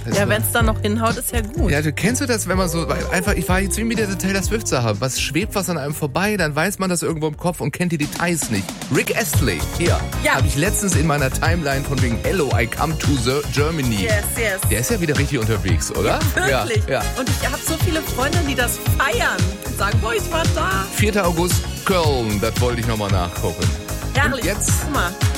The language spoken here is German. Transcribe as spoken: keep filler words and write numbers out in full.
Das Ja, war- wenn es dann noch hinhaut, ist ja gut. Ja, du kennst du das, wenn man so einfach, ich war jetzt wie mit der Taylor Swift Sache, was schwebt was an einem vorbei, dann weiß man das irgendwo im Kopf und kennt die Details nicht. Rick Astley, hier, Ja. habe ich letztens in meiner Timeline von wegen Hello, I come to the Germany. Yes, yes. Der ist ja wieder richtig unterwegs, oder? Wirklich. Ja, ja. Und ich habe so viele Freunde, die das feiern und sagen, boah, ich war da. vierter August, Köln, das wollte ich nochmal nachgucken. Herrlich. Und jetzt Guck mal.